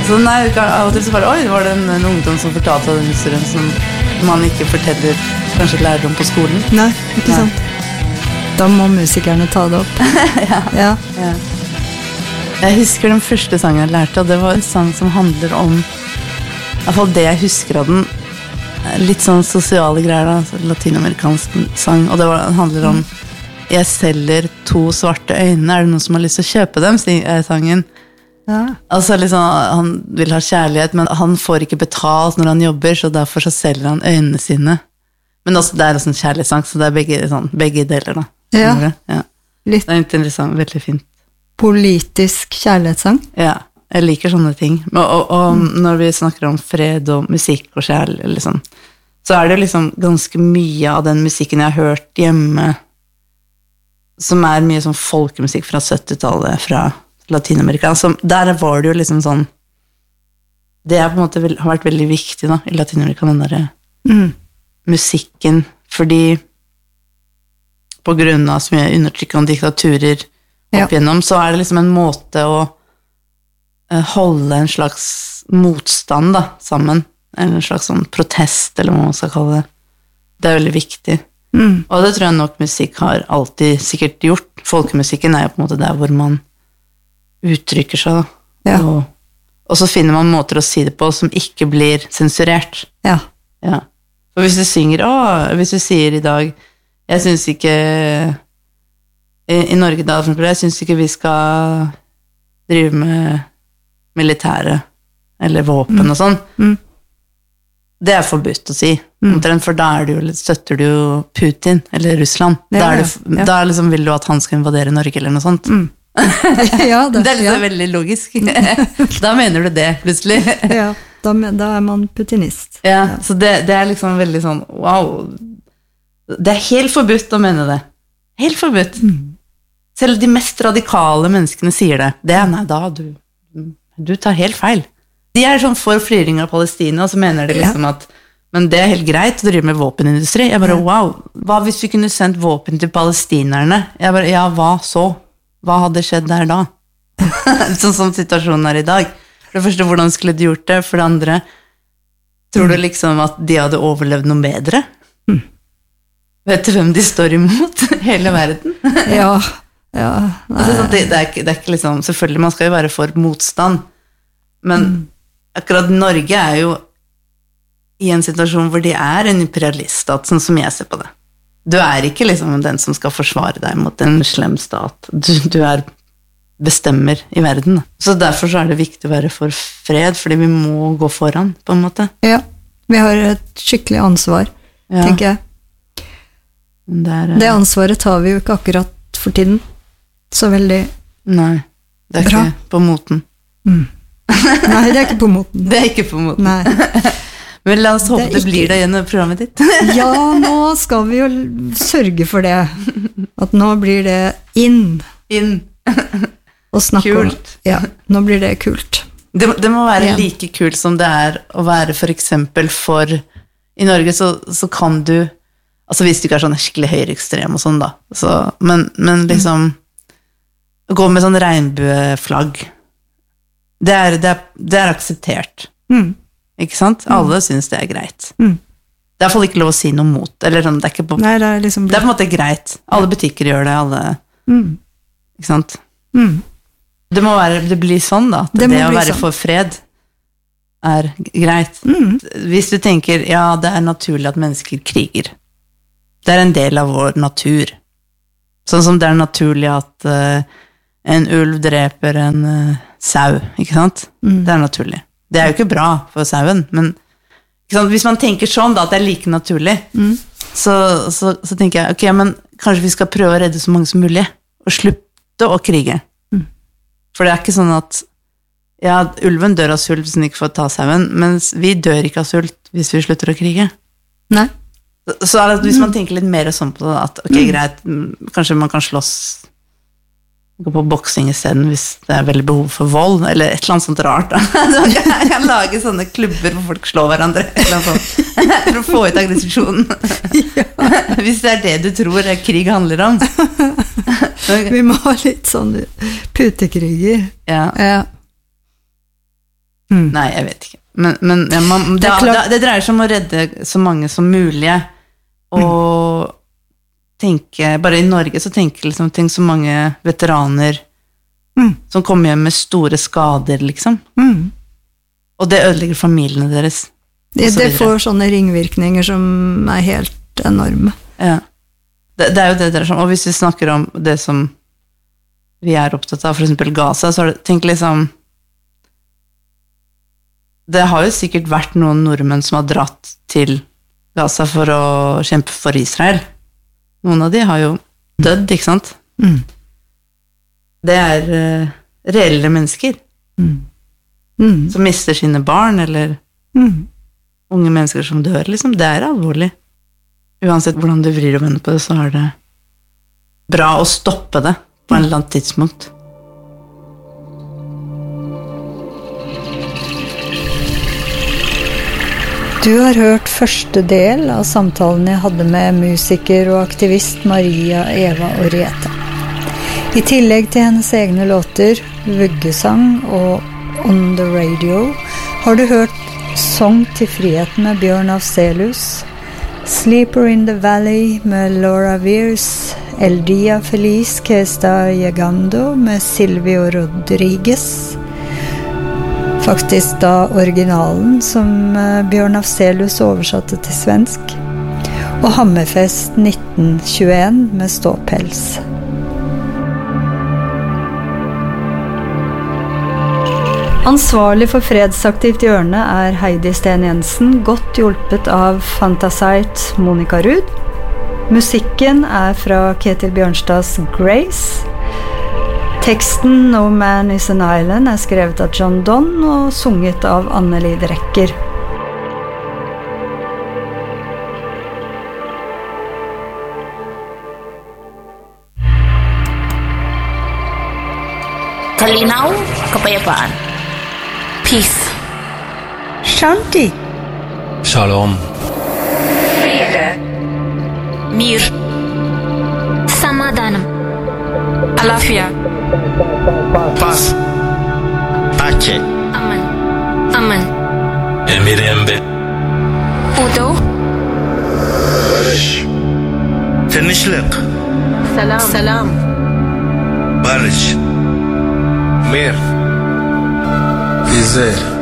Så nei, av og til så bare, oi, var det en ungdom som fortalte den historien som man ikke forteller kanskje lærdom på skolen. Nei, ikke sant. Da må musikerne ta det opp. Ja. Jeg husker den første sangen jeg lærte, og det var en sang som handler om, i hvert fall det jeg husker av den, litt sånn sosiale greier, da, latinamerikansk sang, og det handler om jeg selger 2 svarte øyne, er det noen som har lyst til å kjøpe dem, sangen. Ja. Altså liksom, han vil ha kjærlighet, men han får ikke betalt når han jobber, så derfor så selger han øynene sine. Men også, det er også en kjærlighetssang, så det er begge deler da. Ja. Litt. Det er interessant, veldig fint. Politisk kjærlighetssang? Ja, jeg liker sånne ting. Og når vi snakker om fred og musikk og kjærlighet, liksom, så er det liksom ganske mye av den musikken jeg har hørt hjemme, som er mye sånn folkemusikk fra 70-tallet, fra Latinamerika. Der var det jo liksom sånn, det er på en måte har vært veldig viktig da, i Latinamerika, den der musikken, fordi på grunn av så mye undertrykkende diktaturer opp igjennom, så er det liksom en måte å holde en slags motstand da, sammen, en slags sånn protest, eller hva man skal kalle det. Det er veldig viktig. Og det tror jeg nok musikk har alltid sikkert gjort. Folkemusikken er jo på en måte der hvor man uttrykker seg da. Ja. Og så finner man måter å si det på som ikke blir sensurert. Ja. Og hvis du synger, hvis du sier i dag, jeg synes ikke i Norge da, for eksempel, jeg synes ikke vi skal drive med militære eller våpen og sånn. Det er forbudt å si, for da støtter du jo Putin eller Russland. Da liksom vil du at han skal invadere Norge eller noe sånt. Ja, det er liksom veldig logisk. Da mener du det, plutselig. Ja, da er man putinist. Ja, så det er liksom veldig sånn, wow, det er helt forbudt å mene det. Helt forbudt. Selv de mest radikale menneskene sier det. Det er, nei da, du tar helt feil. De er sånn for flyring av Palestina, og så mener de liksom at, men det er helt greit å drive med våpenindustri. Jeg bare, wow, hva hvis vi kunne sendt våpen til palestinerne? Jeg bare, ja, hva så? Hva hadde skjedd der da? Sånn som situasjonen er i dag. For det første, hvordan skulle de gjort det? For det andre, tror du liksom at de hadde overlevd noe bedre? Vet du hvem de står imot? Hele verden? Ja. Altså, det er ikke liksom, selvfølgelig man skal jo være for motstand, men akkurat Norge er jo i en situasjon hvor de er en imperialiststat, sånn som jeg ser på det. Du er ikke liksom den som skal forsvare deg mot en slem stat. Du er bestemmer i verden. Så derfor så er det viktig å være for fred, fordi vi må gå foran, på en måte. Ja, vi har et skikkelig ansvar, tenker jeg. Det ansvaret tar vi jo ikke akkurat for tiden. Så veldig Nei, det er bra. Ikke på moten. Nei, det er ikke på moten. Det er ikke på moten. Nei. Men la oss håpe det blir det gjennom programmet ditt. Ja, nå skal vi jo sørge for det. At nå blir det inn. Og snakke om. Ja, nå blir det kult. Det må være like kult som det er å være for eksempel i Norge så kan du, altså hvis du ikke er sånn skikkelig høyreekstrem og sånn da, men liksom gå med sånn regnbueflagg, det er akseptert. Ikke sant? Alle synes det er greit. Det er i hvert fall ikke lov å si noe mot, eller sånn, det er ikke på, nei, det er liksom det er på en måte greit. Alle butikker gjør det, alle, ikke sant? Det blir sånn da, at det å være sånn. For fred er greit. Hvis du tenker, ja, det er naturlig at mennesker kriger. Det er en del av vår natur. Sånn som det er naturlig at en ulv dreper en sau, ikke sant? Det er naturlig. Det er jo ikke bra for sauen, men ikke sant? Hvis man tenker sånn da, at det er like naturlig, så tenker jeg, ok, men kanskje vi skal prøve å redde så mange som mulig, og slutte å krige. For det er ikke sånn at, ja, ulven dør av sult hvis den ikke får ta sauen, mens vi dør ikke av sult hvis vi slutter å krige. Nei. Så er det, hvis man tenker litt mer sånn på det, at ok, greit, kanskje man kan slåss, gå på boksing i stedet hvis det er veldig behov for vold, eller et eller annet sånt rart da. Jeg kan lage sånne klubber hvor folk slår hverandre, eller noe sånt, for å få ut aggresjonen. Hvis det er det du tror krig handler om. Vi må ha litt sånn putekriger. Ja. Nei, jeg vet ikke. Men ja, det dreier seg om å redde så mange som mulig, og tenke, bare i Norge så tenker liksom, tenk så mange veteraner som kommer hjem med store skader, liksom. Og det ødelegger familiene deres. Det får sånne ringvirkninger som er helt enorme. Ja. Det er jo det dere sånn, og hvis vi snakker om det som vi er opptatt av, for eksempel Gaza, så tenk liksom, det har jo sikkert vært noen nordmenn som har dratt til Gaza for å kjempe for Israel. Noen av de har jo dødd, ikke sant? Det er reelle mennesker som mister sine barn, eller unge mennesker som dør, liksom. Det er alvorlig. Uansett hvordan du vrir og vender på det, så er det bra å stoppe det på en eller annen tidspunkt. Du har hørt første del av samtalen jeg hadde med musiker og aktivist Maria Eva Orrieta. I tillegg til hennes egne låter, Vuggesang og On the Radio, har du hørt Sång til friheten med Bjørn Afzelius, Sleeper in the Valley med Laura Weirs, El Dia Feliz que está llegando med Silvio Rodriguez, faktisk da originalen som Bjørn Afzelius oversatte til svensk, og Hammerfest 1921 med Ståpels. Ansvarlig for Fredsaktivt hjørne er Heidi Sten Jensen, godt hjulpet av Fantasite Monica Ruud. Musikken er fra Ketil Bjørnstads Grace. Teksten No Man is an Island er skrevet av John Donne og sunget av Anneli Drecker. Kalinaw, kapayapaan. Peace. Shanti. Shalom. Mir. Samadanam. Alafia. Paz. Pace. Aman. Aman. El Mirembe. Udo. Tinishliq. Salam. Salam. Barış. Mir. Izer.